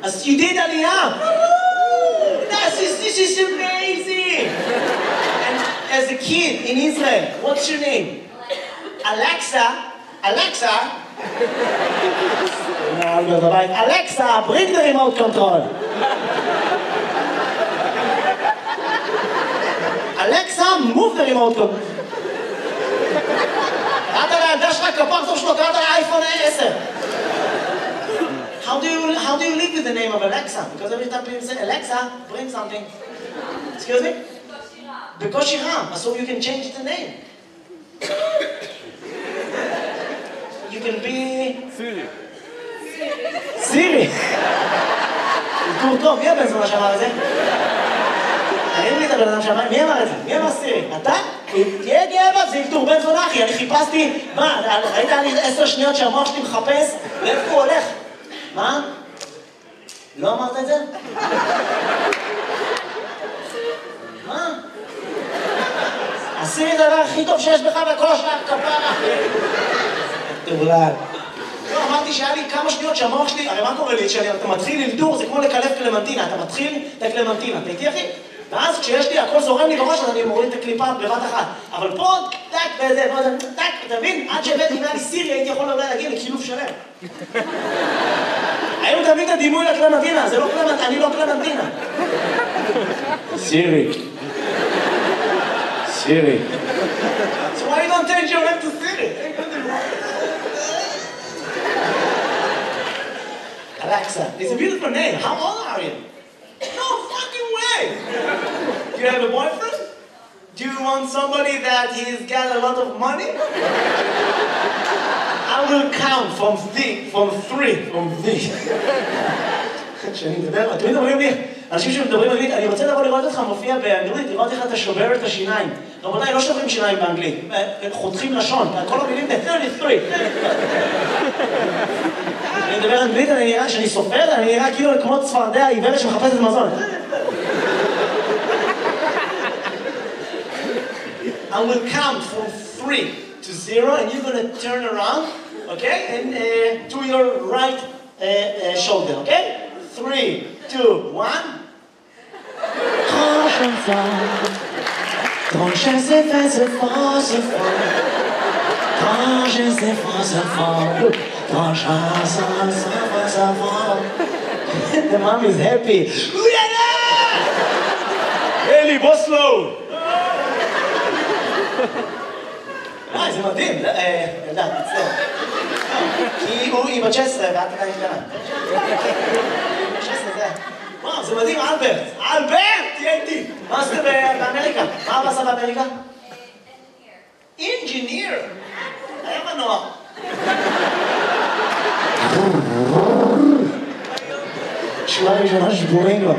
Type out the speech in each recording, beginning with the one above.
אז you did עלייה! This is amazing! And as a kid in Israel, what's your name? Alexa, Alexa, bring the remote control. Alexa, move the remote control. קראת לילדה שלך כפרצוף שלו, קראת לאייפון 10. How do you live with the name of Alexa? Because every time people say, Alexa, bring something. Excuse me? בקושי רם. So you can change the name. You can be... סירי. זכור טוב, מי הבן זונה שאמר את זה? תראי לי את הבן אדם שאמר, מי אמר את זה? מי אמר סירי? אתה? תהיה גאה, זה אלתור בן זונה אחי, אני חיפשתי, מה, ראית לי 10 שניות שהמוח שלי מחפש, לאיפה הוא הולך? מה? לא אמרת את זה? מה? הסירי זה הדבר הכי טוב שיש בך וכל השאר כפרה. תאולל. לא, אמרתי שהיה לי כמה שניות שהמוח שלי, הרי מה קורה לי? כשאתה מתחיל אלתור, זה כמו לקלף קלמנטינה, אתה מתחיל את הקלמנטינה, אתה איתי אחי? ואז כשיש לי, הכל זורם לי בראש, אז אני מוריד את הקליפה בבת אחת. אבל פה, טק, וזה, טק, אתה מבין? עד שהבאתי אם היה לי סירי, הייתי יכול אולי להגיע לקילוף שלם. היום תביא את הדימוי לקלמנטינה, זה לא קלמנטינה, אני לא קלמנטינה. סירי. סירי. So why you don't change your name to Siri? Alexa, it's a beautiful name. How old are you? No fucking way! Do you have a boyfriend? Do you want somebody that he's got a lot of money? I will count from three. כשאני מדבר, אתם מדברים לי, אנשים שמדברים אנגלית, אני רוצה לבוא לראות אותך מופיע באנגלית, לראות איך אתה שובר את השיניים. רבותיי, לא שוברים שיניים באנגלית, חותכים לשון, כל המילים זה 33. אני מדבר אנגלית, אני נראה שאני סופר, אני נראה כאילו כמו צפרדע עיוורת שמחפשת מזון. I will count from 3 to 0 and you're going to turn around, okay? And to your right shoulder, okay? 3, 2, 1. Quand je sais faire ce fort, ce fort. Quand je sais faire ce fort. Quand je sais ce fort. The mom is happy. Eli, בוא slow. זה מדהים. ילדה, תצטער. כי היא בת 16 ואת עדיין קטנה. 16 זה. וואו, זה מדהים, אלברט. אלברט! תהיה איתי. מה עשית באמריקה? מה עשה באמריקה? אינג'יניר. היה מנוע. שורה ראשונה שבורים לו.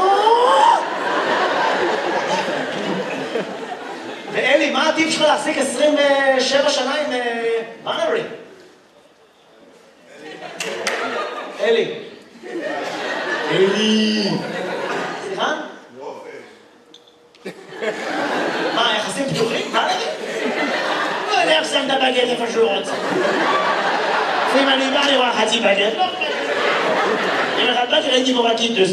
ואלי, מה הטיפ שלך להחזיק 27 שנה עם בנרי? אלי. אלי. סליחה? מה, יחסים פתוחים? מה נגיד? לא יודע איך שם את הבגט איפה שהוא רוצה. אם אני בא לראות חצי בגט, לא בגט. אם אחד בגט הייתי בו קיטוס.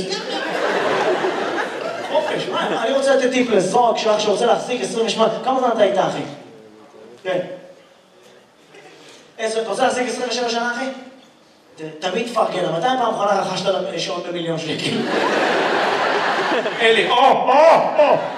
חופש, מה? אני רוצה לתת טיפ לזוג שלך שרוצה להחזיק 28. כמה זמן אתה איתה, אחי? כן. אתה רוצה להחזיק 27 שנה, אחי? תמיד תפרגן, מתי פעם אחרונה רכשת שעון ב1,000,000 שקל? אלי, או!